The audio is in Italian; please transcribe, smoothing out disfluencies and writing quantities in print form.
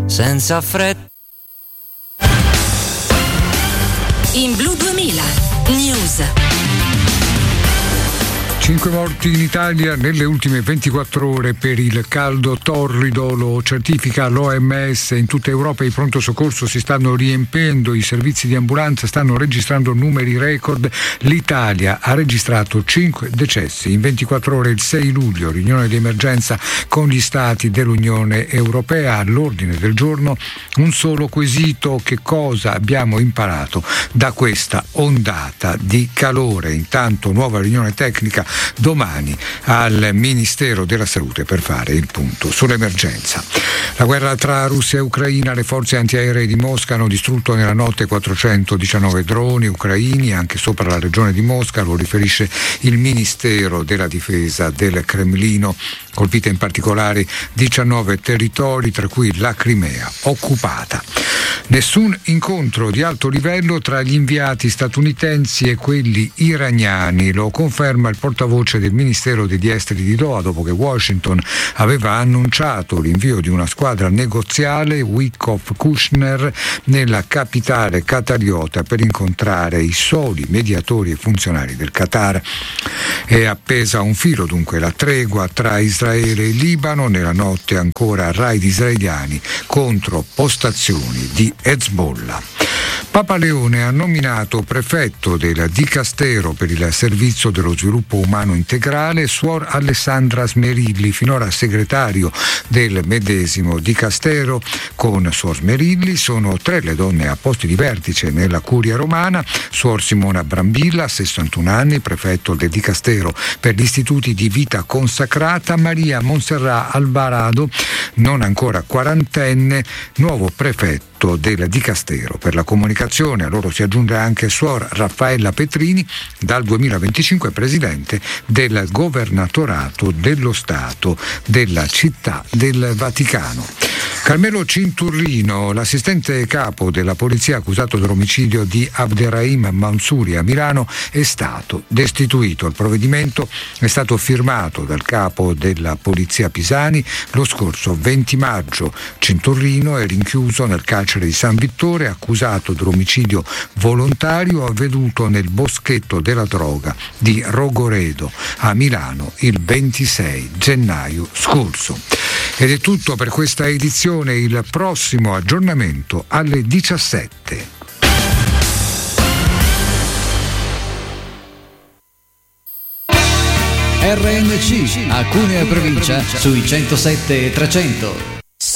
senza fretta. In Blu 2000 News. 5 morti in Italia nelle ultime 24 ore per il caldo torrido, lo certifica l'OMS. In tutta Europa i pronto soccorso si stanno riempendo, i servizi di ambulanza stanno registrando numeri record. L'Italia ha registrato 5 decessi in 24 ore. Il 6 luglio, riunione di emergenza con gli stati dell'Unione Europea. All'ordine del giorno un solo quesito: che cosa abbiamo imparato da questa ondata di calore? Intanto nuova riunione tecnica domani al Ministero della Salute per fare il punto sull'emergenza. La guerra tra Russia e Ucraina, le forze antiaeree di Mosca hanno distrutto nella notte 419 droni ucraini anche sopra la regione di Mosca, lo riferisce il Ministero della Difesa del Cremlino. Colpite in particolare 19 territori, tra cui la Crimea occupata. Nessun incontro di alto livello tra gli inviati statunitensi e quelli iraniani, lo conferma il portavoce del Ministero degli Esteri di Doha, dopo che Washington aveva annunciato l'invio di una squadra negoziale, Witkoff Kushner, nella capitale qatariota per incontrare i soli mediatori e funzionari del Qatar. È appesa a un filo dunque la tregua tra Israele e Libano, nella notte ancora raid israeliani contro postazioni di Hezbollah. Papa Leone ha nominato prefetto del Dicastero per il servizio dello sviluppo umano integrale Suor Alessandra Smerilli, finora segretario del medesimo Dicastero. Con Suor Smerilli sono 3 le donne a posti di vertice nella curia romana: Suor Simona Brambilla, 61 anni, prefetto del Dicastero per gli istituti di vita consacrata; Maria Monserrat Alvarado, non ancora quarantenne, nuovo prefetto del Dicastero per la comunicazione. A loro si aggiunge anche Suor Raffaella Petrini, dal 2025 presidente del governatorato dello Stato della Città del Vaticano. Carmelo Cinturrino, l'assistente capo della polizia accusato dell'omicidio di Abderrahim Mansouri a Milano, è stato destituito. Il provvedimento è stato firmato dal capo della polizia Pisani lo scorso 20 maggio. Cinturrino è rinchiuso nel carcere di San Vittore, accusato dell'omicidio volontario avvenuto nel boschetto della droga di Rogoredo a Milano il 26 gennaio scorso. Ed è tutto per questa edizione, il prossimo aggiornamento alle 17. RNC a Cuneo e provincia sui 107 e 300.